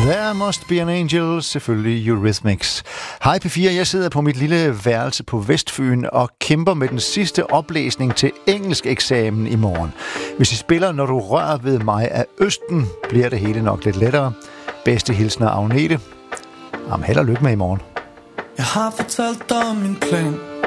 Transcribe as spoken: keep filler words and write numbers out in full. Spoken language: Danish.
There Must Be an Angel, selvfølgelig Eurythmics. Hej P fire, jeg sidder på mit lille værelse på Vestfyn og kæmper med den sidste oplæsning til engelsk eksamen i morgen. Hvis I spiller Når du rører ved mig af Østen, bliver det hele nok lidt lettere. Bedste hilsner Agnete. Jamen, held og lykke med i morgen. Jeg har fortalt dig om min plan.